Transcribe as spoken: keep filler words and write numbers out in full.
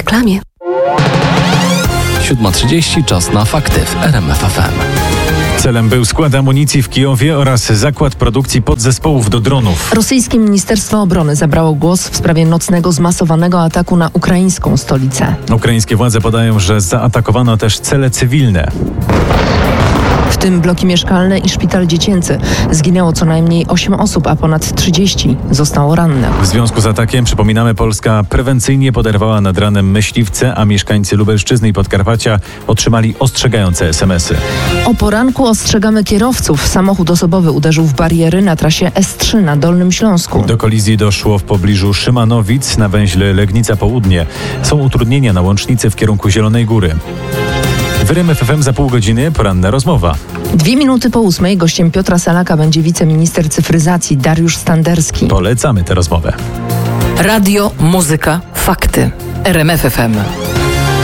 reklamie. siódma trzydzieści, czas na fakty w R M F F M. Celem był skład amunicji w Kijowie oraz zakład produkcji podzespołów do dronów. Rosyjskie Ministerstwo Obrony zabrało głos w sprawie nocnego zmasowanego ataku na ukraińską stolicę. Ukraińskie władze podają, że zaatakowano też cele cywilne. W tym bloki mieszkalne i szpital dziecięcy. Zginęło co najmniej osiem osób, a ponad trzydzieści zostało rannych. W związku z atakiem, przypominamy, Polska prewencyjnie poderwała nad ranem myśliwce, a mieszkańcy Lubelszczyzny i Podkarpacia otrzymali ostrzegające es em esy. O poranku ostrzegamy kierowców. Samochód osobowy uderzył w bariery na trasie S trzy na Dolnym Śląsku. Do kolizji doszło w pobliżu Szymanowic na węźle Legnica Południe. Są utrudnienia na łącznicy w kierunku Zielonej Góry. W R M F F M za pół godziny poranna rozmowa. Dwie minuty po ósmej gościem Piotra Salaka będzie wiceminister cyfryzacji Dariusz Standerski. Polecamy tę rozmowę. Radio, muzyka, fakty. R M F F M.